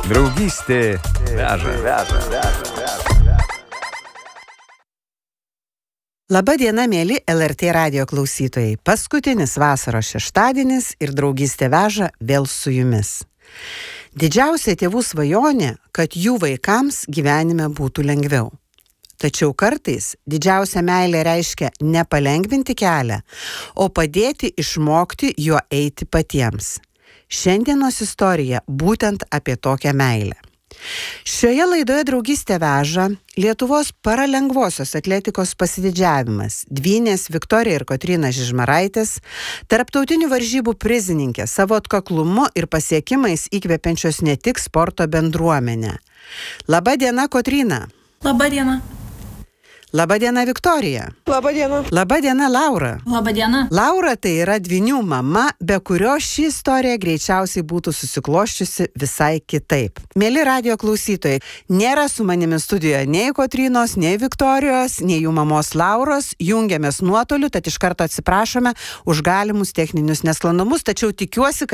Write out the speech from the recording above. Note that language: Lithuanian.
Draugystė veža. Labą dieną, mėly LRT radijo klausytojai. Paskutinis vasaros šeštadienis ir Draugystė veža vėl su jumis. Didžiausia tėvų svajonė, kad jų vaikams gyvenime būtų lengviau. Tačiau kartais didžiausia meilė reiškia ne palengvinti kelią, o padėti išmokti juo eiti patiems. Šiandienos istorija būtent apie tokią meilę. Šioje laidoje Draugystė veža Lietuvos paralengvosios atletikos pasididžiavimas, dvynės Viktorija ir Kotryna Žižmaraitės, tarptautinių varžybų prizininkė, savo atkaklumu ir pasiekimais įkvepiančios ne tik sporto bendruomenę. Labą dieną, Kotryna. Labą dieną. Labą dieną, Viktorija. Labą dieną. Labą dieną, Laura. Labą dieną. Laura tai yra dvynių mama, be kurio ši istorija greičiausiai būtų susikloščiusi visai kitaip. Mėly radijo klausytojai, nėra su manimi studijoje nei Kotrynos, nei Viktorijos, nei jų mamos Lauros. Jungiamės nuotoliu, tad iš karto atsiprašome už galimus techninius nesklandumus, tačiau tikiuosi,